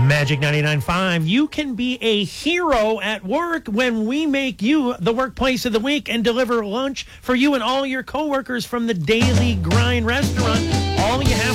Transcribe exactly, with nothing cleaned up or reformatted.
Magic ninety-nine point five. You can be a hero at work when we make you the workplace of the week and deliver lunch for you and all your coworkers from the Daily Grind restaurant. All you have